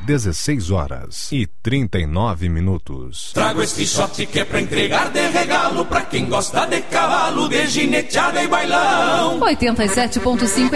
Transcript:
16h39. Trago este shot que é pra entregar de regalo pra quem gosta de cavalo, de gineteada e bailão. 87.5